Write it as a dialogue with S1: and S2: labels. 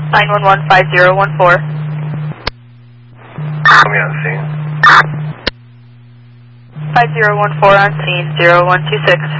S1: 911-5014.
S2: Call me on scene.
S1: 5014 on scene, 0126.